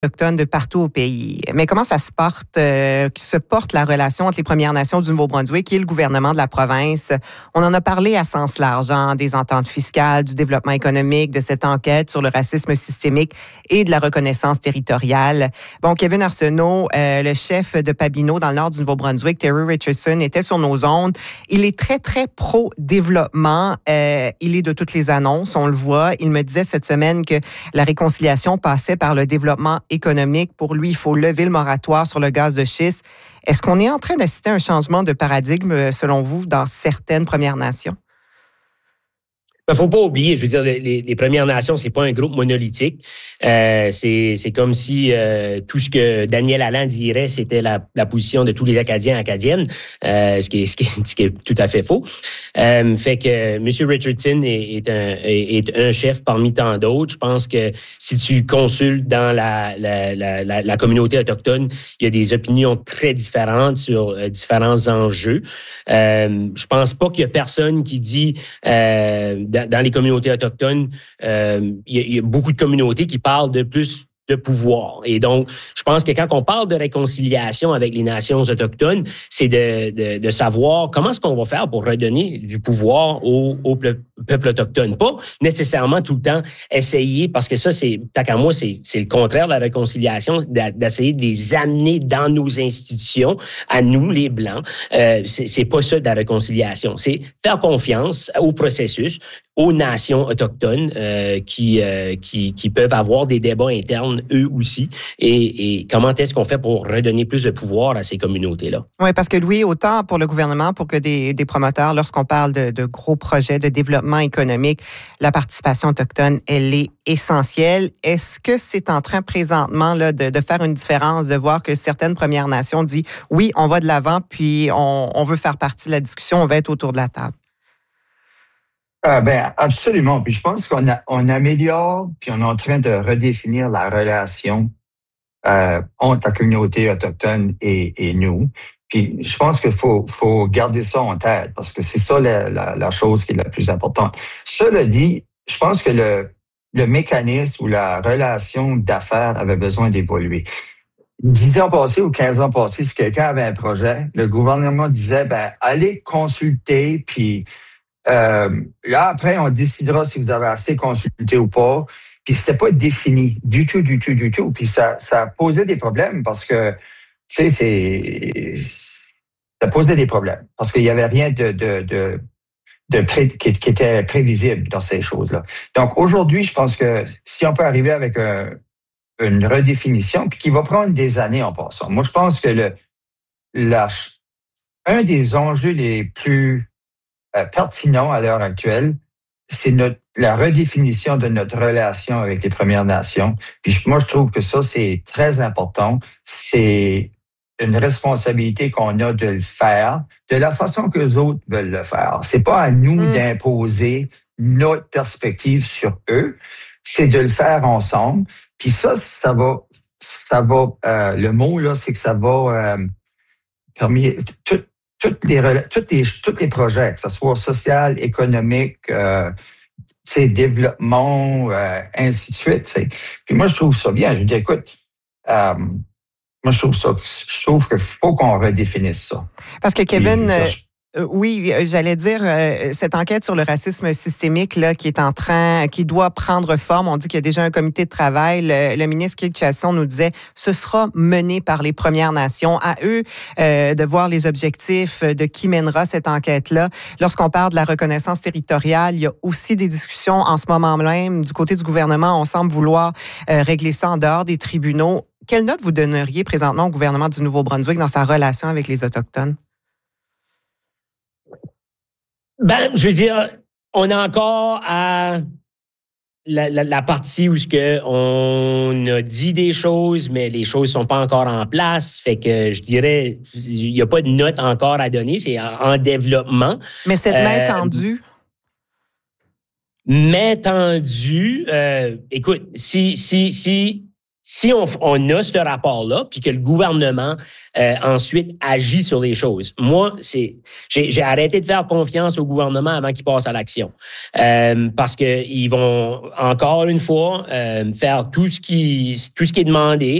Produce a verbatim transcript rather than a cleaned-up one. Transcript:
autochtones de partout au pays. Mais comment ça se porte, euh, se porte la relation entre les Premières Nations du Nouveau-Brunswick et le gouvernement de la province? On en a parlé à sens large, hein, des ententes fiscales, du développement économique, de cette enquête sur le racisme systémique et de la reconnaissance territoriale. Bon, Kevin Arsenault, euh, le chef de Pabineau dans le nord du Nouveau-Brunswick, Terry Richardson, était sur nos ondes. Il est très, très pro-développement. Euh, il est de toutes les annonces, on le voit. Il me disait cette semaine que la réconciliation passait par le développement économique. Pour lui, il faut lever le moratoire sur le gaz de schiste. Est-ce qu'on est en train d'assister à un changement de paradigme, selon vous, dans certaines Premières Nations? Il ne faut pas oublier, je veux dire, les, les Premières Nations, c'est pas un groupe monolithique. Euh, c'est, c'est comme si euh, tout ce que Daniel Allen dirait, c'était la, la position de tous les Acadiens et Acadiennes, euh, ce, qui est, ce, qui est, ce qui est tout à fait faux. Euh, fait que M. Richardson est, est, un, est un chef parmi tant d'autres. Je pense que si tu consultes dans la, la, la, la, la communauté autochtone, il y a des opinions très différentes sur euh, différents enjeux. Euh, je pense pas qu'il y a personne qui dit... Euh, dans les communautés autochtones, euh, il, y a, il y a beaucoup de communautés qui parlent de plus de pouvoir. Et donc, je pense que quand on parle de réconciliation avec les nations autochtones, c'est de, de, de savoir comment est-ce qu'on va faire pour redonner du pouvoir au, au peuple autochtone. Pas nécessairement tout le temps essayer, parce que ça, c'est, tant qu'à moi, c'est, c'est le contraire de la réconciliation, d'essayer de les amener dans nos institutions, à nous, les Blancs. Euh, c'est, c'est pas ça de la réconciliation. C'est faire confiance au processus, aux nations autochtones euh, qui, euh, qui, qui peuvent avoir des débats internes eux aussi. Et, et comment est-ce qu'on fait pour redonner plus de pouvoir à ces communautés-là? Oui, parce que Louis, autant pour le gouvernement, pour que des, des promoteurs, lorsqu'on parle de, de gros projets de développement économique, la participation autochtone, elle est essentielle. Est-ce que c'est en train présentement là, de, de faire une différence, de voir que certaines Premières Nations disent oui, on va de l'avant, puis on, on veut faire partie de la discussion, on va être autour de la table? Ah ben absolument. Puis je pense qu'on a, on améliore, puis on est en train de redéfinir la relation euh, entre la communauté autochtone et, et nous. Puis je pense qu'il faut, faut garder ça en tête parce que c'est ça la, la, la chose qui est la plus importante. Cela dit, je pense que le, le mécanisme ou la relation d'affaires avait besoin d'évoluer. Dix ans passés ou quinze ans passés, si quelqu'un avait un projet, le gouvernement disait, ben allez consulter, puis Euh, là, après, on décidera si vous avez assez consulté ou pas. Puis c'était pas défini du tout, du tout, du tout. Puis ça, ça posait des problèmes parce que, tu sais, c'est, ça posait des problèmes parce qu'il y avait rien de, de, de, de pré, qui, qui était prévisible dans ces choses-là. Donc aujourd'hui, je pense que si on peut arriver avec un, une redéfinition, puis qui va prendre des années en passant. Moi, je pense que le, la, un des enjeux les plus Euh, pertinent à l'heure actuelle, c'est notre, la redéfinition de notre relation avec les Premières Nations. Puis moi, je trouve que ça, c'est très important. C'est une responsabilité qu'on a de le faire de la façon que les autres veulent le faire. C'est pas à nous mmh. d'imposer notre perspective sur eux, c'est de le faire ensemble. Puis ça, ça va, ça va. Euh, le mot là, c'est que ça va euh, permettre tout. Toutes les, toutes les, tous les projets, que ce soit social, économique, euh, développement, euh, ainsi de suite. T'sais. Puis moi, je trouve ça bien. Je dis, écoute, euh, moi, je trouve ça, je trouve qu'il faut qu'on redéfinisse ça. Parce que Kevin... Puis, je, Euh, oui, j'allais dire, euh, cette enquête sur le racisme systémique là, qui est en train, qui doit prendre forme, on dit qu'il y a déjà un comité de travail. Le, le ministre Keith Chasson nous disait, ce sera mené par les Premières Nations. À eux euh, de voir les objectifs de qui mènera cette enquête-là. Lorsqu'on parle de la reconnaissance territoriale, il y a aussi des discussions en ce moment même. Du côté du gouvernement, on semble vouloir euh, régler ça en dehors des tribunaux. Quelle note vous donneriez présentement au gouvernement du Nouveau-Brunswick dans sa relation avec les Autochtones? Ben, je veux dire, on est encore à la, la, la partie où ce que on a dit des choses, mais les choses sont pas encore en place. Fait que je dirais, il n'y a pas de note encore à donner, c'est en, en développement. Mais cette main euh, tendue? Main tendue, euh, écoute, si, si, si, si on, on a ce rapport-là, puis que le gouvernement euh, ensuite agit sur les choses, moi, c'est j'ai, j'ai arrêté de faire confiance au gouvernement avant qu'il passe à l'action. Euh, parce qu'ils vont, encore une fois, euh, faire tout ce qui tout ce qui est demandé.